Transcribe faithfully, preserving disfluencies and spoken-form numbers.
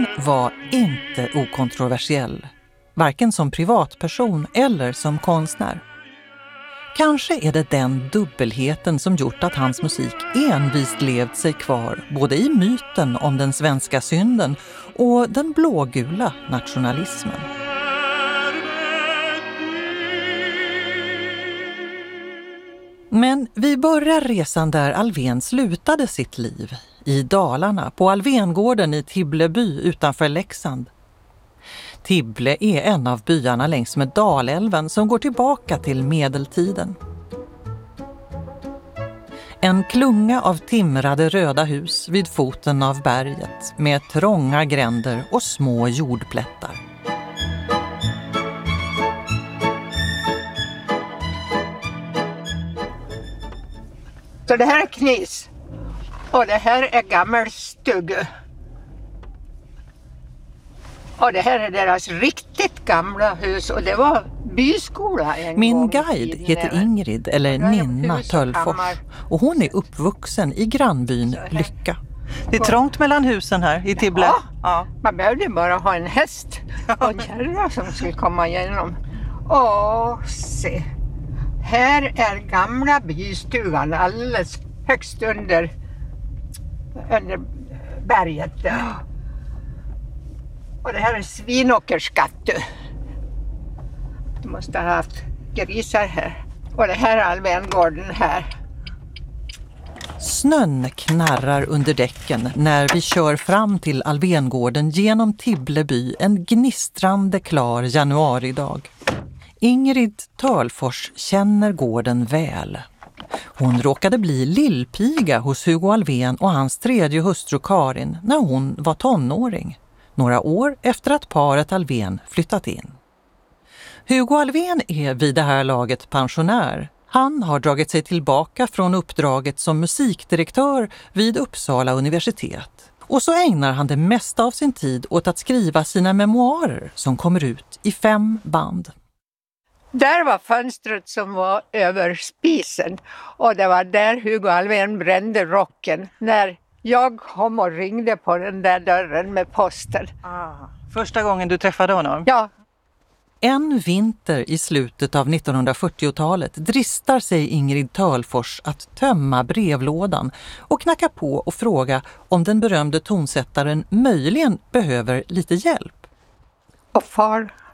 var inte okontroversiell, varken som privatperson eller som konstnär. Kanske är det den dubbelheten som gjort att hans musik envist levt sig kvar både i myten om den svenska synden och den blågula nationalismen. Men vi börjar resan där Alfvén slutade sitt liv, i Dalarna, på Alfvéngården i Tibbleby utanför Leksand. Tibble är en av byarna längs med Dalälven som går tillbaka till medeltiden. En klunga av timrade röda hus vid foten av berget med trånga gränder och små jordplättar. Så det här är Knis och det här är gammal stugge. Och det här är deras riktigt gamla hus och det var byskola en Min gång guide tiden. heter Ingrid eller Ninna hus och Töllfors kammar. och hon är uppvuxen i grannbyn Lycka. Det är trångt mellan husen här i Tibble. Ja. Ja. Man behövde bara ha en häst och en kärra som skulle komma igenom. Åh, se. Här är gamla bystugan alldeles högst under, under berget där. Och det här är Svinåkersskatte. Du måste ha haft grisar här. Och det här är Alfvéngården här. Snön knarrar under däcken när vi kör fram till Alfvéngården genom Tibbleby en gnistrande klar januaridag. Ingrid Töllfors känner gården väl. Hon råkade bli lillpiga hos Hugo Alfvén och hans tredje hustru Karin när hon var tonåring. Några år efter att paret Alfvén flyttat in. Hugo Alfvén är vid det här laget pensionär. Han har dragit sig tillbaka från uppdraget som musikdirektör vid Uppsala universitet. Och så ägnar han det mesta av sin tid åt att skriva sina memoarer som kommer ut i fem band. Där var fönstret som var över spisen och det var där Hugo Alfvén brände rocken när jag kom och ringde på den där dörren med posten. Ah, första gången du träffade honom? Ja, En vinter i slutet av nittonhundrafyrtiotalet dristar sig Ingrid Töllfors att tömma brevlådan och knacka på och fråga om den berömde tonsättaren möjligen behöver lite hjälp. och far